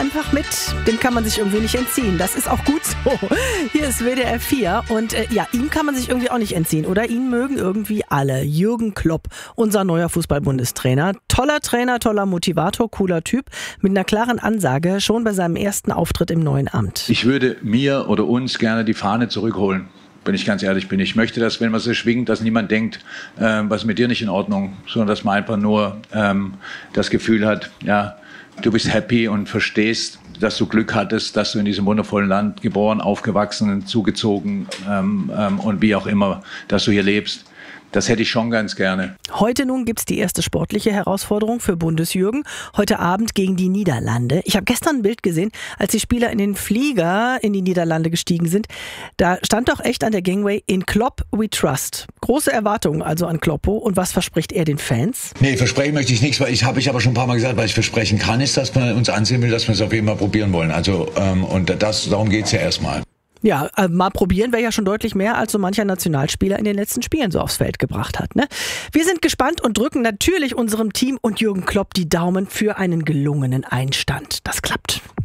einfach mit. Dem kann man sich irgendwie nicht entziehen. Das ist auch gut so. Hier ist WDR 4 und ihm kann man sich irgendwie auch nicht entziehen. Oder ihn mögen irgendwie alle. Jürgen Klopp, unser neuer Fußball-Bundestrainer. Toller Trainer, toller Motivator, cooler Typ. Mit einer klaren Ansage schon bei seinem ersten Auftritt im neuen Amt. Ich würde mir oder uns gerne die Fahne zurückholen. Wenn ich ganz ehrlich bin. Ich möchte, dass, wenn man sie schwingt, dass niemand denkt, was ist mit dir nicht in Ordnung, sondern dass man einfach nur das Gefühl hat, ja, du bist happy und verstehst, dass du Glück hattest, dass du in diesem wundervollen Land geboren, aufgewachsen, zugezogen und wie auch immer, dass du hier lebst. Das hätte ich schon ganz gerne. Heute nun gibt's die erste sportliche Herausforderung für Bundesjürgen. Heute Abend gegen die Niederlande. Ich habe gestern ein Bild gesehen, als die Spieler in den Flieger in die Niederlande gestiegen sind. Da stand doch echt an der Gangway, in Klopp we trust. Große Erwartungen also an Kloppo. Und was verspricht er den Fans? Nee, versprechen möchte ich nichts, weil ich aber schon ein paar Mal gesagt, was ich versprechen kann, ist, dass man uns ansehen will, dass wir es auf jeden Fall probieren wollen. Also darum geht's ja erstmal. Ja, mal probieren wäre ja schon deutlich mehr, als so mancher Nationalspieler in den letzten Spielen so aufs Feld gebracht hat. Ne? Wir sind gespannt und drücken natürlich unserem Team und Jürgen Klopp die Daumen für einen gelungenen Einstand. Das klappt.